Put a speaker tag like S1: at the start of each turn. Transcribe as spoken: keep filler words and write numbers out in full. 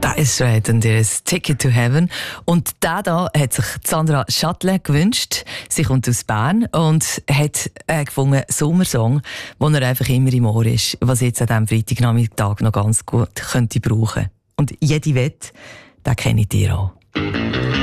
S1: Dire Straits und ihr Ticket to Heaven. Und da da hat sich Sandra Chatelet gewünscht. Sie kommt aus Bern und hat äh, gefunden, Sommersong, wo er einfach immer im Ohr ist, was jetzt an diesem Freitagnachmittag noch ganz gut könnte brauchen. Und jede Wette, den kennt ihr auch.